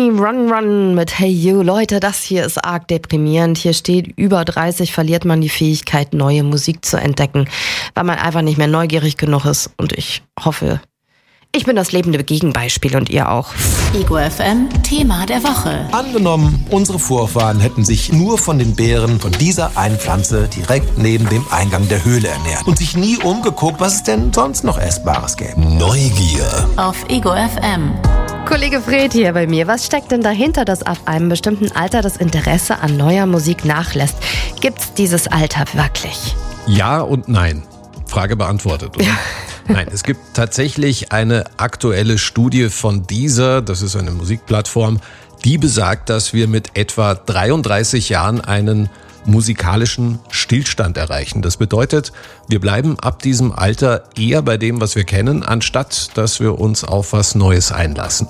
Johnny Run Run mit Hey You. Leute, das hier ist arg deprimierend. Hier steht, über 30 verliert man die Fähigkeit, neue Musik zu entdecken, weil man einfach nicht mehr neugierig genug ist. Und ich hoffe, ich bin das lebende Gegenbeispiel und ihr auch. Ego FM, Thema der Woche. Angenommen, unsere Vorfahren hätten sich nur von den Beeren von dieser einen Pflanze direkt neben dem Eingang der Höhle ernährt und sich nie umgeguckt, was es denn sonst noch Essbares gäbe. Neugier. Auf Ego FM. Kollege Fred hier bei mir. Was steckt denn dahinter, dass ab einem bestimmten Alter das Interesse an neuer Musik nachlässt? Gibt's dieses Alter wirklich? Ja und nein. Frage beantwortet, oder? Ja. Nein, es gibt tatsächlich eine aktuelle Studie von Deezer, das ist eine Musikplattform, die besagt, dass wir mit etwa 33 Jahren einen musikalischen Stillstand erreichen. Das bedeutet, wir bleiben ab diesem Alter eher bei dem, was wir kennen, anstatt dass wir uns auf was Neues einlassen.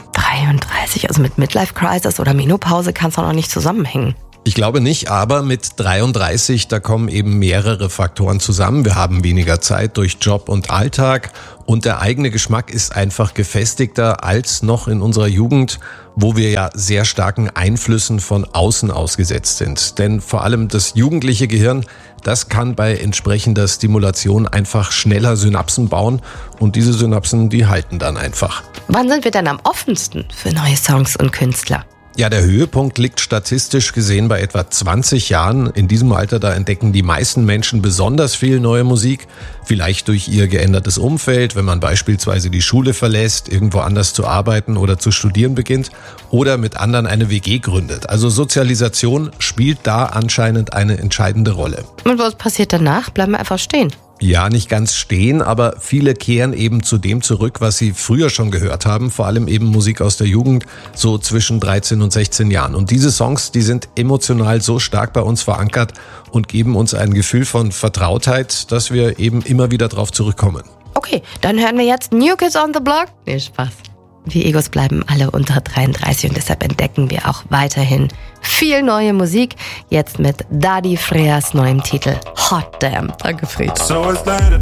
33, also mit Midlife Crisis oder Menopause kann es doch noch nicht zusammenhängen. Ich glaube nicht, aber mit 33, da kommen eben mehrere Faktoren zusammen. Wir haben weniger Zeit durch Job und Alltag und der eigene Geschmack ist einfach gefestigter als noch in unserer Jugend, wo wir ja sehr starken Einflüssen von außen ausgesetzt sind. Denn vor allem das jugendliche Gehirn, das kann bei entsprechender Stimulation einfach schneller Synapsen bauen und diese Synapsen, die halten dann einfach. Wann sind wir denn am offensten für neue Songs und Künstler? Ja, der Höhepunkt liegt statistisch gesehen bei etwa 20 Jahren. In diesem Alter, da entdecken die meisten Menschen besonders viel neue Musik. Vielleicht durch ihr geändertes Umfeld, wenn man beispielsweise die Schule verlässt, irgendwo anders zu arbeiten oder zu studieren beginnt oder mit anderen eine WG gründet. Also Sozialisation spielt da anscheinend eine entscheidende Rolle. Und was passiert danach? Bleiben wir einfach stehen? Ja, nicht ganz stehen, aber viele kehren eben zu dem zurück, was sie früher schon gehört haben, vor allem eben Musik aus der Jugend, so zwischen 13 und 16 Jahren. Und diese Songs, die sind emotional so stark bei uns verankert und geben uns ein Gefühl von Vertrautheit, dass wir eben immer wieder drauf zurückkommen. Okay, dann hören wir jetzt New Kids on the Block. Nee, Spaß. Wir Egos bleiben alle unter 33 und deshalb entdecken wir auch weiterhin viel neue Musik. Jetzt mit Daddy Freas neuem Titel Hot Damn. Danke, Fred.